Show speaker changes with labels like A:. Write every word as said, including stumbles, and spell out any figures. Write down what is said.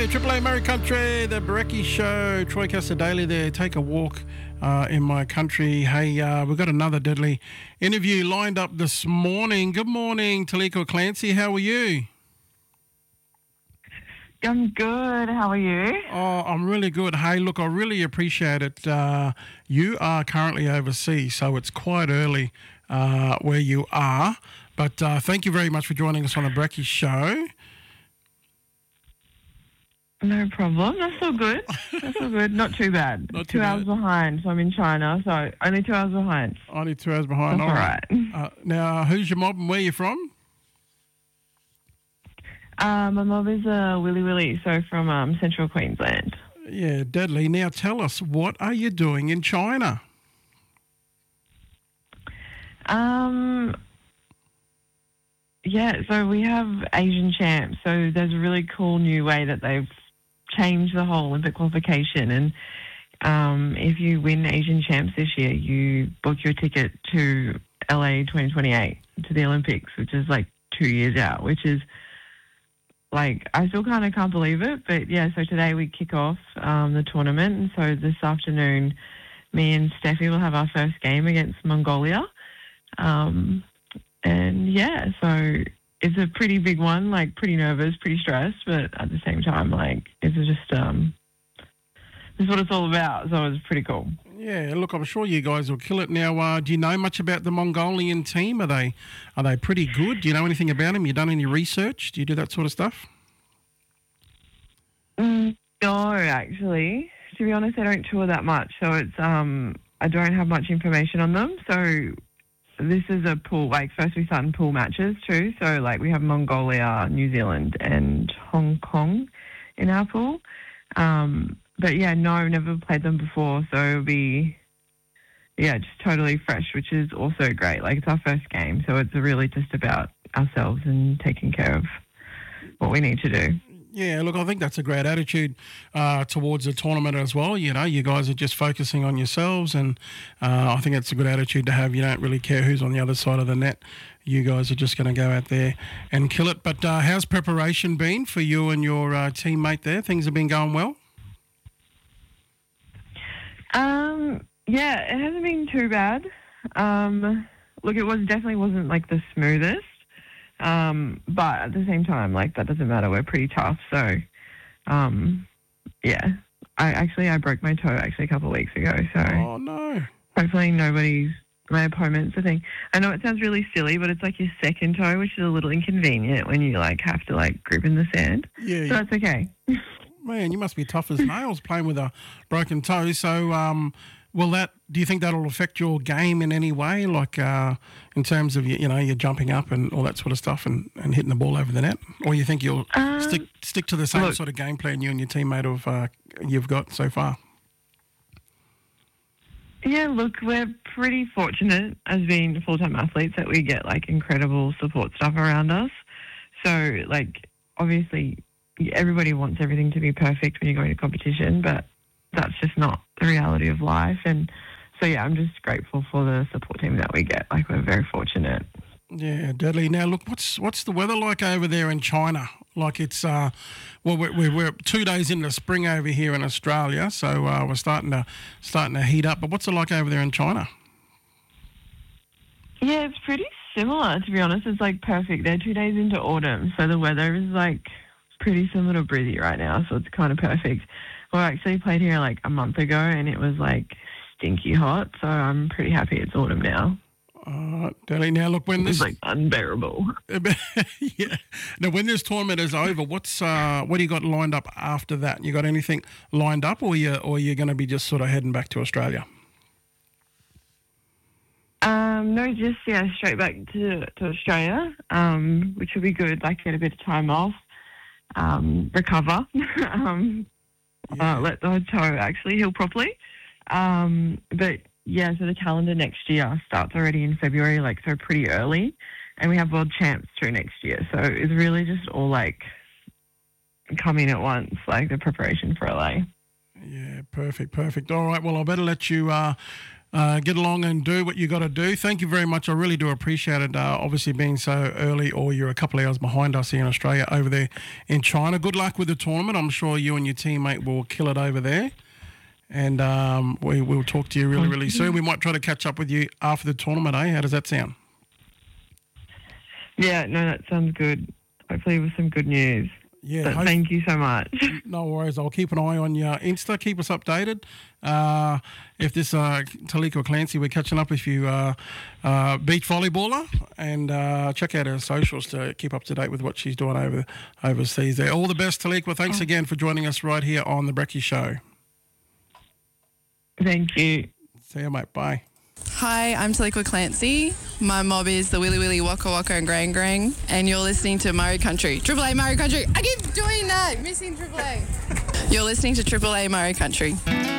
A: Hey, Triple A Murray Country, the Brekkie Show, Troy Caster Daily there. Take a walk uh, in my country. Hey, uh, we've got another deadly interview lined up this morning. Good morning, Taliko Clancy. How are you?
B: I'm good. How are you?
A: Oh, I'm really good. Hey, look, I really appreciate it. Uh, you are currently overseas, so it's quite early uh, where you are. But uh, thank you very much for joining us on the Brekkie Show.
B: No problem. That's all good. That's all good. Not too bad.
A: Not
B: two
A: too
B: hours
A: bad.
B: behind, so I'm in China, so only two hours behind.
A: Only two hours behind.
B: That's all right.
A: Uh, now, who's your mob and where you from?
B: Uh, my mob is uh, Willy Willy, so from um, Central Queensland.
A: Yeah, deadly. Now tell us, what are you doing in China?
B: Um, yeah, so we have Asian champs. So there's a really cool new way that they've changed the whole Olympic qualification. And um, if you win Asian champs this year, you book your ticket to L A twenty twenty-eight, to the Olympics, which is like two years out, which is like, I still kind of can't believe it. But yeah, so today we kick off um, the tournament. And so this afternoon, me and Steffi will have our first game against Mongolia. Um, and yeah, so it's a pretty big one, like pretty nervous, pretty stressed, but at the same time, like it's just, um, this is what it's all about. So it's pretty cool.
A: Yeah, look, I'm sure you guys will kill it. Now, uh, do you know much about the Mongolian team? Are they are they pretty good? Do you know anything about them? You done any research? Do you do that sort of stuff?
B: Mm, no, actually, to be honest, I don't tour that much, so it's um, I don't have much information on them. So this is a pool. Like first, we start in pool matches too. So like we have Mongolia, New Zealand, and Hong Kong in our pool. Um, but yeah, no, I've never played them before, so it'll be yeah, just totally fresh, which is also great. Like it's our first game, so it's really just about ourselves and taking care of what we need to do.
A: Yeah, look, I think that's a great attitude uh, towards the tournament as well. You know, you guys are just focusing on yourselves, and uh, I think it's a good attitude to have. You don't really care who's on the other side of the net. You guys are just going to go out there and kill it. But uh, how's preparation been for you and your uh, teammate there? Things have been going well?
B: Um, yeah, it hasn't been too bad. Um, look, it was definitely wasn't like the smoothest. Um, but at the same time, like that doesn't matter. We're pretty tough. So, um, yeah, I actually, I broke my toe actually a couple of weeks ago. So
A: Oh, no.
B: hopefully nobody's, my opponent's, I think. I know it sounds really silly, but it's like your second toe, which is a little inconvenient when you like have to like grip in the sand.
A: Yeah,
B: So
A: you-
B: that's okay.
A: man, you must be tough as nails playing with a broken toe. So, um, will that? Do you think that'll affect your game in any way, like uh, in terms of you, you know, you're jumping up and all that sort of stuff, and, and hitting the ball over the net, or you think you'll
B: Um,
A: stick stick to the same
B: look-
A: sort of game plan you and your teammate have uh, you've got so far?
B: Yeah, look, we're pretty fortunate as being full-time athletes that we get like incredible support staff around us. So, like, obviously, everybody wants everything to be perfect when you're going to competition, but that's just not the reality of life. And so, yeah, I'm just grateful for the support team that we get. Like, we're very fortunate.
A: Yeah, deadly. Now, look, what's what's the weather like over there in China? Like it's, uh, well, we're, we're, we're two days into spring over here in Australia, so uh, we're starting to starting to heat up. But what's it like over there in China?
B: Yeah, it's pretty similar, to be honest. It's like perfect. They're two days into autumn, so the weather is like pretty similar to Brizzy right now, so it's kind of perfect. We actually played here like a month ago, and it was like stinky hot, so I'm pretty happy it's autumn now.
A: Uh, deadly. Now, look, when
B: It's
A: this
B: like unbearable.
A: yeah. Now, when this tournament is over, what's uh, what do you got lined up after that? You got anything lined up, or you or you're going to be just sort of heading back to Australia?
B: Um, no, just yeah, straight back to to Australia, um, which will be good. Like get a bit of time off, um, recover, um,
A: Yeah.
B: uh, let the toe actually heal properly. Um, but yeah, so the calendar next year starts already in February, like so pretty early, and we have world champs through next year. So it's really just all like coming at once, like the preparation for L A.
A: Yeah, perfect, perfect. All right, well, I better let you uh, uh, get along and do what you got to do. Thank you very much. I really do appreciate it. Uh, obviously, being so early, or you're a couple of hours behind us here in Australia, over there in China. Good luck with the tournament. I'm sure you and your teammate will kill it over there. And um, we will talk to you really, really soon. We might try to catch up with you after the tournament, eh? How does that sound?
B: Yeah, no, that sounds good. Hopefully with some good news.
A: Yeah.
B: But
A: hope-
B: thank you so much.
A: No worries. I'll keep an eye on your Insta. Keep us updated. Uh, if this uh, Talika Clancy, we're catching up with you, uh, uh, beach volleyballer, and uh, check out her socials to keep up to date with what she's doing over overseas there. All the best, Talika. Thanks again for joining us right here on The Brekkie Show.
B: Thank you.
A: See you, mate. Bye.
C: Hi, I'm Talika Clancy. My mob is the Willy Willy Waka Waka and Grang Grang, and you're listening to Murray Country. Triple A Murray Country. I keep doing that, missing Triple A. You're listening to Triple A Murray Country.